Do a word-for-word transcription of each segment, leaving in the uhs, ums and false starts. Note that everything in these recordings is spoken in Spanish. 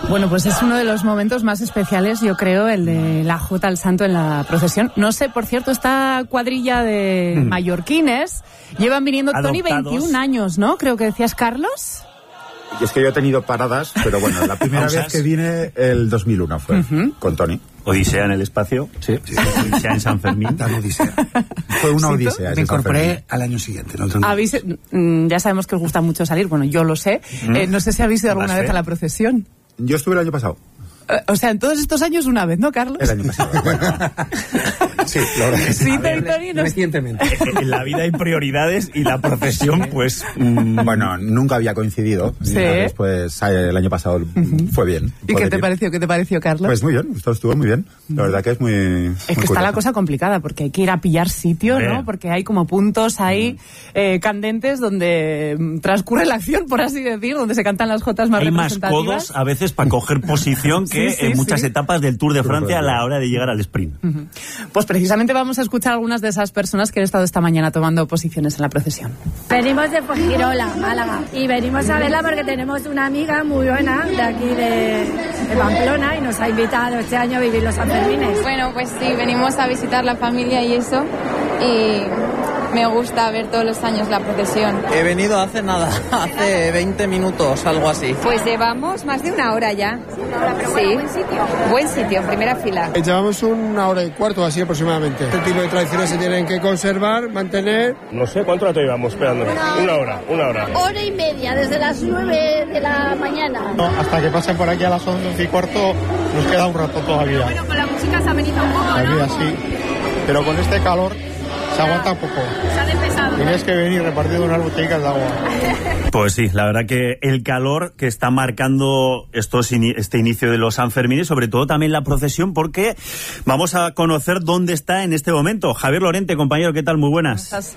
Bueno, pues es uno de los momentos más especiales, yo creo, el de la Jota al Santo en la procesión. No sé, por cierto, esta cuadrilla de mm. mallorquines llevan viniendo, Tony, veintiún años, ¿no? Creo que decías, Carlos. Y es que yo he tenido paradas, pero bueno, la primera vez que vine el dos mil uno fue uh-huh. con Tony. Odisea en el espacio, sí, sí. Odisea en San Fermín. Tan odisea. Fue una odisea. Me incorporé al año siguiente. No ¿Habéis, ya sabemos que os gusta mucho salir, bueno, yo lo sé. Mm. Eh, no sé si habéis ido alguna vez a la procesión. Yo estuve el año pasado. O sea, en todos estos años una vez, ¿no, Carlos? El año pasado, bueno. Sí, la verdad que sí. Sí, ver, Tony, no... Recientemente. En la vida hay prioridades y la procesión, pues... Mmm... Bueno, nunca había coincidido. Sí. Entonces, pues el año pasado uh-huh. fue bien. ¿Y qué te bien. pareció? ¿Qué te pareció, Carlos? Pues muy bien, esto estuvo muy bien. La verdad que es muy... Es muy que curioso. está la cosa complicada, porque hay que ir a pillar sitio, ¿no? Porque hay como puntos ahí eh, candentes donde transcurre la acción, por así decir, donde se cantan las jotas más hay representativas. Hay más codos a veces para coger posición que sí, sí, en muchas sí. etapas del Tour de Francia a la hora de llegar al sprint. Uh-huh. Pues precisamente vamos a escuchar a algunas de esas personas que han estado esta mañana tomando posiciones en la procesión. Venimos de Fuengirola, Málaga, y venimos a verla porque tenemos una amiga muy buena de aquí de, de Pamplona y nos ha invitado este año a vivir los Sanfermines. Bueno, pues sí, venimos a visitar la familia y eso, y me gusta ver todos los años la procesión. He venido hace nada, hace veinte minutos, algo así. Pues llevamos más de una hora ya. Sí, una hora, pero bueno, buen sitio. Buen sitio, primera fila. Llevamos una hora y cuarto así aproximadamente. Este tipo de tradiciones se tienen que conservar, mantener. No sé cuánto rato llevamos esperando. Una, una hora, una hora. Hora y media, desde las nueve de la mañana. No, hasta que pasen por aquí a las once y cuarto nos queda un rato todavía. Bueno, con la música se ameniza un poco, ¿no? Todavía sí, pero con este calor se aguanta poco. Sale pesado. Tienes que venir repartiendo unas botellitas de agua. Pues sí, la verdad que el calor que está marcando estos in- este inicio de los Sanfermines, sobre todo también la procesión, porque vamos a conocer dónde está en este momento. Javier Lorente, compañero, ¿qué tal? Muy buenas. ¿Cómo estás?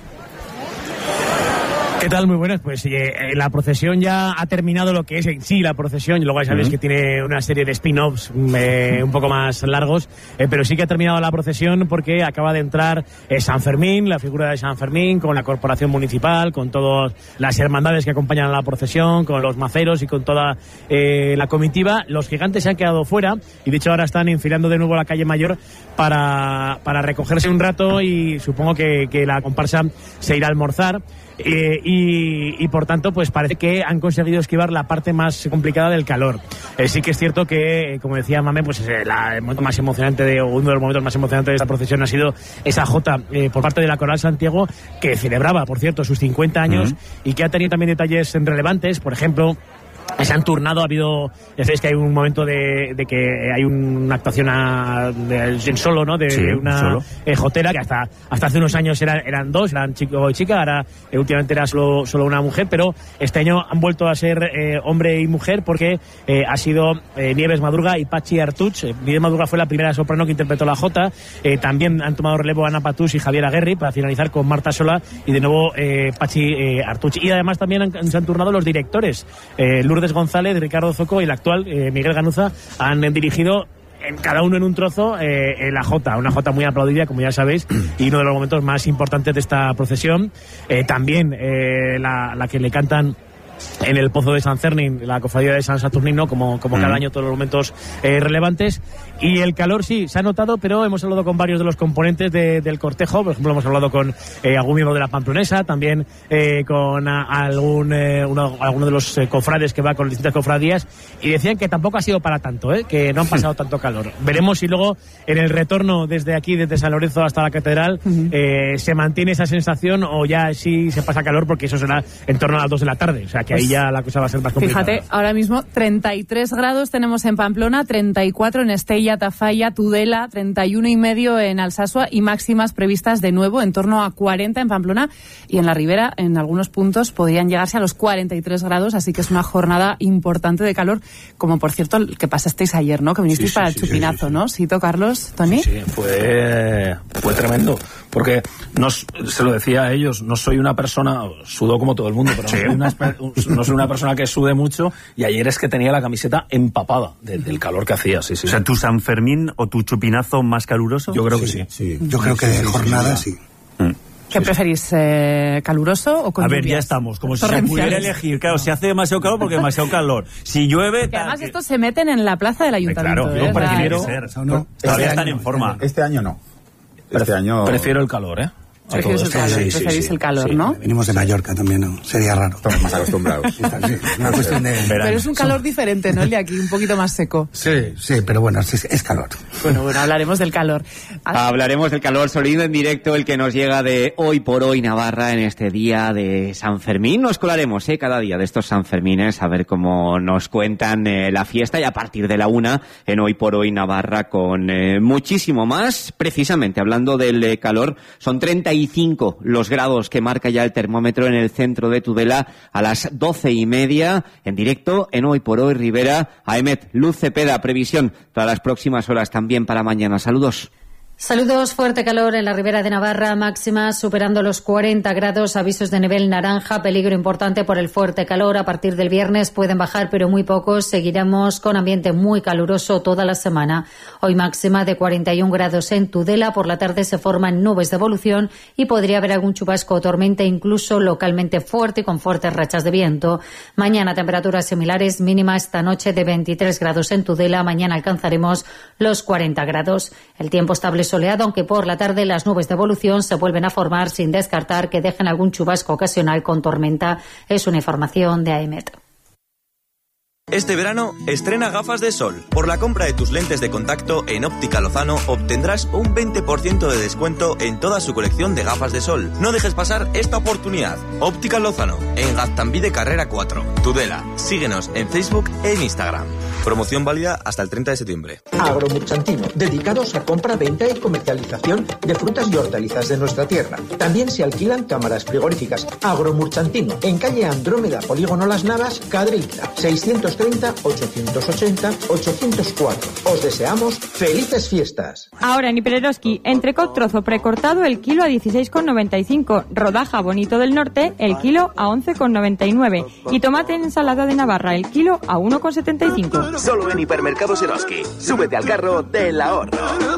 ¿Qué tal? Muy buenas. Pues eh, la procesión ya ha terminado lo que es en sí la procesión, y luego ya sabéis uh-huh. que tiene una serie de spin-offs eh, un poco más largos, eh, pero sí que ha terminado la procesión porque acaba de entrar eh, San Fermín, la figura de San Fermín, con la corporación municipal, con todas las hermandades que acompañan a la procesión, con los maceros y con toda eh, la comitiva. Los gigantes se han quedado fuera y de hecho ahora están enfilando de nuevo la calle Mayor para, para recogerse un rato, y supongo que, que la comparsa se irá a almorzar. Eh, y, y por tanto pues parece que han conseguido esquivar la parte más complicada del calor. Eh, sí que es cierto que, como decía Mame, pues eh, la, el momento más emocionante de, uno de los momentos más emocionantes de esta procesión ha sido esa jota eh, por parte de la Coral Santiago, que celebraba, por cierto, sus cincuenta años uh-huh. y que ha tenido también detalles relevantes. Por ejemplo, se han turnado, ha habido, ya sabéis que hay un momento de, de que hay una actuación a, de, en solo, ¿no? De sí, una eh, jotera que hasta hasta hace unos años eran, eran dos, eran chico y chica, ahora eh, últimamente era solo, solo una mujer, pero este año han vuelto a ser eh, hombre y mujer porque eh, ha sido eh, Nieves Madruga y Pachi Artuch. Eh, Nieves Madruga fue la primera soprano que interpretó la jota, eh, también han tomado relevo Ana Patús y Javier Aguerri para finalizar con Marta Sola y de nuevo eh, Pachi eh, Artuch. Y además también han, se han turnado los directores. Eh, Lourdes González, Ricardo Zoco y el actual eh, Miguel Ganuza han dirigido en cada uno en un trozo eh, la jota, una jota muy aplaudida, como ya sabéis, y uno de los momentos más importantes de esta procesión. Eh, también eh, la, la que le cantan en el Pozo de San Cernín, la cofradía de San Saturnino, como, como mm. cada año, todos los momentos eh, relevantes. Y el calor sí, se ha notado, pero hemos hablado con varios de los componentes de, del cortejo. Por ejemplo, hemos hablado con eh, algún miembro de la Pamplonesa, también eh, con a, algún eh, uno, alguno de los eh, cofrades que va con distintas cofradías, y decían que tampoco ha sido para tanto, eh, que no han pasado tanto calor. Veremos si luego en el retorno desde aquí, desde San Lorenzo hasta la catedral, uh-huh. eh, se mantiene esa sensación o ya sí se pasa calor, porque eso será en torno a las dos de la tarde, o sea que pues, ahí ya la cosa va a ser más complicada. Fíjate, ahora mismo treinta y tres grados tenemos en Pamplona, treinta y cuatro en Estella, Tafalla, Tudela, treinta y uno y medio en Alsasua, y máximas previstas de nuevo en torno a cuarenta en Pamplona, y en la Ribera en algunos puntos podrían llegarse a los cuarenta y tres grados, así que es una jornada importante de calor, como por cierto el que pasasteis ayer, ¿no? Que vinisteis sí, sí, para el sí, chupinazo, sí, sí, sí. ¿no? ¿Sito, Carlos, Tony? Sí, sí, fue, fue tremendo, porque no, se lo decía a ellos, no soy una persona, sudo como todo el mundo, pero sí. no, soy una, no soy una persona que sude mucho, y ayer es que tenía la camiseta empapada de, del calor que hacía, sí, sí. O sea, ¿tu San Fermín o tu chupinazo más caluroso? Yo creo que sí. sí. sí. Yo sí, creo que de sí, jornada sí. sí. Mm. ¿Qué sí, preferís, eh, caluroso o con A ver, lluvias? ya estamos, como si se pudiera elegir. Claro, si hace demasiado calor porque demasiado calor. Si llueve... Que además estos se meten en la plaza del ayuntamiento. Claro, yo ¿eh? prefiero... Ser. No, todavía están en forma. Este año no. Este año... Prefiero el calor, ¿eh? Preferís el calor, sí, sí, preferís sí, el calor sí. ¿no? Venimos de Mallorca también, ¿no? Sería raro. Estamos más acostumbrados. Sí, una cuestión de... Pero es un calor diferente, ¿no? El de aquí, un poquito más seco. Sí, sí, pero bueno, es, es calor. Bueno, bueno, hablaremos del calor. Hablaremos del calor sonido en directo, el que nos llega de Hoy por Hoy Navarra en este día de San Fermín. Nos colaremos, ¿eh? Cada día de estos San Fermines a ver cómo nos cuentan eh, la fiesta, y a partir de la una en Hoy por Hoy Navarra con eh, muchísimo más. Precisamente hablando del eh, calor, son treinta y cinco los grados que marca ya el termómetro en el centro de Tudela a las doce y media, en directo en Hoy por Hoy Rivera. Aemet, Luz Cepeda, previsión para las próximas horas, también para mañana. Saludos. Saludos, fuerte calor en la Ribera de Navarra, máximas superando los cuarenta grados, avisos de nivel naranja, peligro importante por el fuerte calor. A partir del viernes pueden bajar, pero muy pocos. Seguiremos con ambiente muy caluroso toda la semana. Hoy máxima de cuarenta y un grados en Tudela, por la tarde se forman nubes de evolución y podría haber algún chubasco o tormenta, incluso localmente fuerte y con fuertes rachas de viento. Mañana temperaturas similares, mínima esta noche de veintitrés grados en Tudela, mañana alcanzaremos los cuarenta grados. El tiempo estable soleado, aunque por la tarde las nubes de evolución se vuelven a formar, sin descartar que dejen algún chubasco ocasional con tormenta. Es una información de Aemet. Este verano, estrena gafas de sol. Por la compra de tus lentes de contacto en Óptica Lozano obtendrás un veinte por ciento de descuento en toda su colección de gafas de sol. No dejes pasar esta oportunidad. Óptica Lozano, en Gaztambide Carrera cuatro, Tudela. Síguenos en Facebook e en Instagram. Promoción válida hasta el treinta de septiembre. Agromurchantino, dedicados a compra, venta y comercialización de frutas y hortalizas de nuestra tierra. También se alquilan cámaras frigoríficas. Agromurchantino, en calle Andrómeda, Polígono Las Navas, Cadreita, seiscientos treinta, ochocientos ochenta, ochocientos cuatro. Os deseamos felices fiestas. Ahora en Hipereroski, entrecot trozo precortado el kilo a dieciséis con noventa y cinco, rodaja bonito del norte el kilo a once con noventa y nueve y tomate en ensalada de Navarra el kilo a uno con setenta y cinco. Solo en Hipermercados Eroski. Súbete al carro del ahorro.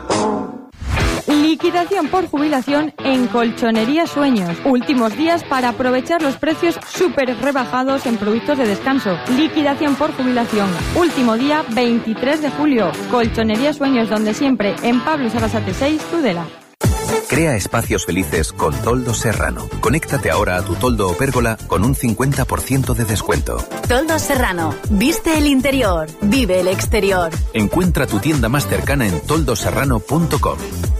Liquidación por jubilación en Colchonería Sueños. Últimos días para aprovechar los precios súper rebajados en productos de descanso. Liquidación por jubilación. Último día veintitrés de julio. Colchonería Sueños, donde siempre, en Pablo Sarasate seis, Tudela. Crea espacios felices con Toldo Serrano. Conéctate ahora a tu toldo o pérgola con un cincuenta por ciento de descuento. Toldo Serrano. Viste el interior. Vive el exterior. Encuentra tu tienda más cercana en toldo serrano punto com.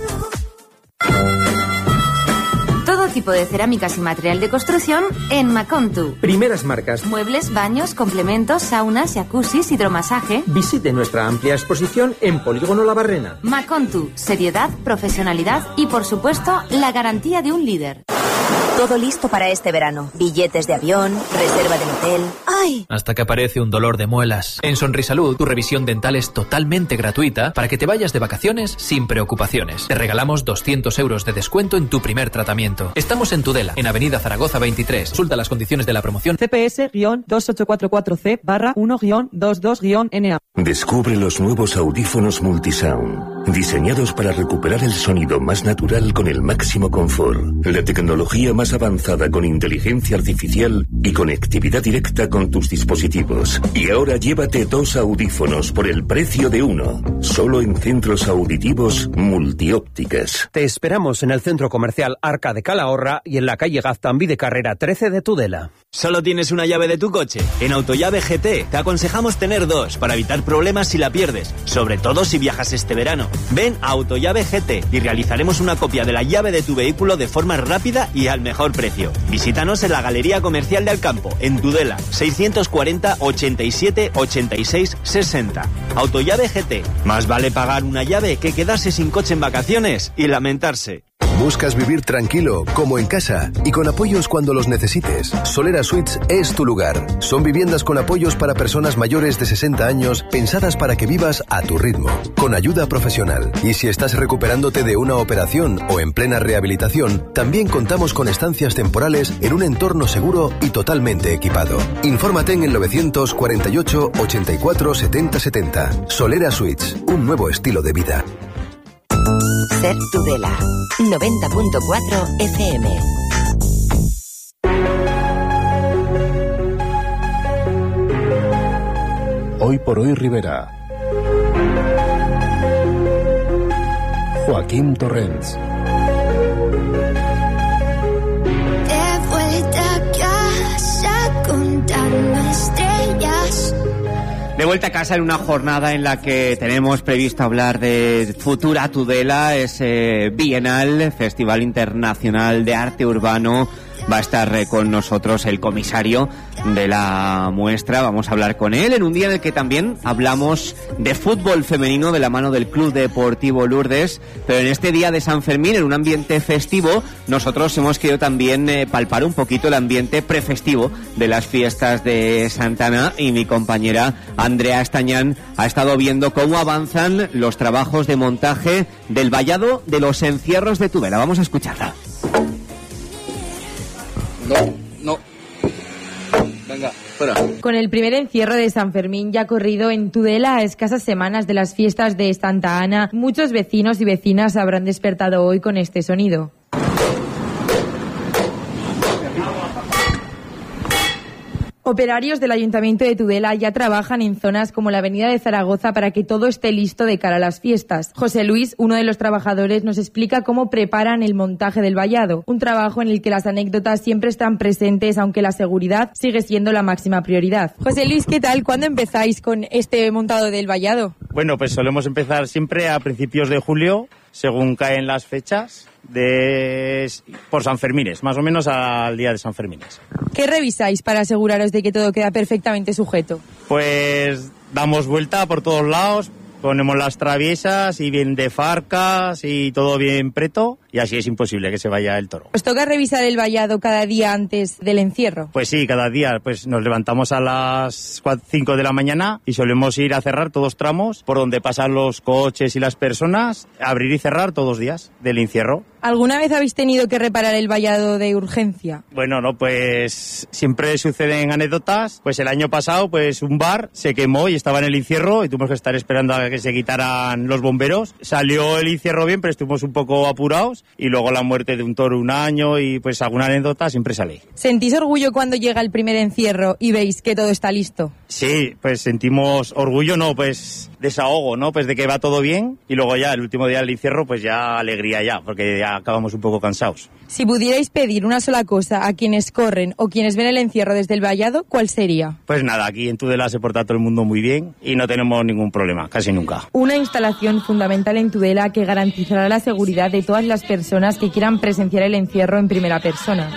Todo tipo de cerámicas y material de construcción en Macontu. Primeras marcas. Muebles, baños, complementos, saunas, jacuzzis, hidromasaje. Visite nuestra amplia exposición en Polígono La Barrena. Macontu. Seriedad, profesionalidad y, por supuesto, la garantía de un líder. Todo listo para este verano. Billetes de avión, reserva del hotel. ¡Ay! Hasta que aparece un dolor de muelas. En Sonrisalud, tu revisión dental es totalmente gratuita para que te vayas de vacaciones sin preocupaciones. Te regalamos doscientos euros de descuento en tu primer tratamiento. Estamos en Tudela, en Avenida Zaragoza veintitrés. Consulta las condiciones de la promoción. C P S dos ocho cuatro cuatro C barra uno dos dos N A. Descubre los nuevos audífonos Multisound, diseñados para recuperar el sonido más natural con el máximo confort. La tecnología más avanzada con inteligencia artificial y conectividad directa con tus dispositivos. Y ahora llévate dos audífonos por el precio de uno. Solo en Centros Auditivos Multiópticas. Te esperamos en el Centro Comercial Arca de Calahorra y en la calle Gaztambide Carrera trece de Tudela. ¿Solo tienes una llave de tu coche? En Autollave G T te aconsejamos tener dos para evitar problemas si la pierdes, sobre todo si viajas este verano. Ven a Autollave G T y realizaremos una copia de la llave de tu vehículo de forma rápida y al mejor precio. Visítanos en la Galería Comercial de Alcampo, en Tudela, seiscientos cuarenta, ochenta y siete, ochenta y seis, sesenta. Autollave G T. Más vale pagar una llave que quedarse sin coche en vacaciones y lamentarse. ¿Buscas vivir tranquilo, como en casa, y con apoyos cuando los necesites? Solera Suites es tu lugar. Son viviendas con apoyos para personas mayores de sesenta años, pensadas para que vivas a tu ritmo, con ayuda profesional. Y si estás recuperándote de una operación o en plena rehabilitación, también contamos con estancias temporales en un entorno seguro y totalmente equipado. Infórmate en el novecientos cuarenta y ocho, ochenta y cuatro, setenta setenta. Solera Suites, un nuevo estilo de vida. conocer Tudela. noventa punto cuatro F M. Hoy por hoy Rivera. Joaquín Torrents. De vuelta a casa contando estrellas. De vuelta a casa en una jornada en la que tenemos previsto hablar de Futura Tudela, ese bienal, Festival Internacional de Arte Urbano. Va a estar eh, con nosotros el comisario de la muestra. Vamos a hablar con él en un día en el que también hablamos de fútbol femenino de la mano del Club Deportivo Lourdes. Pero en este día de San Fermín, en un ambiente festivo, nosotros hemos querido también eh, palpar un poquito el ambiente prefestivo de las fiestas de Santa Ana. Y mi compañera Andrea Estañán ha estado viendo cómo avanzan los trabajos de montaje del vallado de los encierros de Tudela. Vamos a escucharla. No, no. Venga, fuera. Con el primer encierro de San Fermín ya corrido en Tudela a escasas semanas de las fiestas de Santa Ana, muchos vecinos y vecinas habrán despertado hoy con este sonido. Operarios del Ayuntamiento de Tudela ya trabajan en zonas como la Avenida de Zaragoza para que todo esté listo de cara a las fiestas. José Luis, uno de los trabajadores, nos explica cómo preparan el montaje del vallado, un trabajo en el que las anécdotas siempre están presentes, aunque la seguridad sigue siendo la máxima prioridad. José Luis, ¿qué tal? ¿Cuándo empezáis con este montado del vallado? Bueno, pues solemos empezar siempre a principios de julio, según caen las fechas, de por San Fermines, más o menos al día de San Fermines. ¿Qué revisáis para aseguraros de que todo queda perfectamente sujeto? Pues damos vuelta por todos lados, ponemos las traviesas y bien de farcas y todo bien preto, y así es imposible que se vaya el toro. ¿Os toca revisar el vallado cada día antes del encierro? Pues sí, cada día pues nos levantamos a las cinco de la mañana y solemos ir a cerrar todos tramos por donde pasan los coches y las personas, abrir y cerrar todos los días del encierro. ¿Alguna vez habéis tenido que reparar el vallado de urgencia? Bueno, no, pues siempre suceden anécdotas. Pues el año pasado, pues un bar se quemó y estaba en el encierro y tuvimos que estar esperando a que se quitaran los bomberos. Salió el encierro bien, pero estuvimos un poco apurados. Y luego la muerte de un toro un año y pues alguna anécdota siempre sale. ¿Sentís orgullo cuando llega el primer encierro y veis que todo está listo? Sí, pues sentimos orgullo, no, pues desahogo, ¿no? Pues de que va todo bien y luego ya el último día del encierro pues ya alegría ya, porque ya acabamos un poco cansados. Si pudierais pedir una sola cosa a quienes corren o quienes ven el encierro desde el vallado, ¿cuál sería? Pues nada, aquí en Tudela se porta todo el mundo muy bien y no tenemos ningún problema, casi nunca. Una instalación fundamental en Tudela que garantizará la seguridad de todas las personas que quieran presenciar el encierro en primera persona.